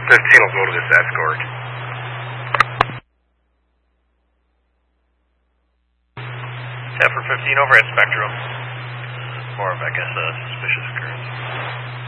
15 will go to this escort. Yeah, for 15 over at Spectrum. More of, I guess, a suspicious occurrence.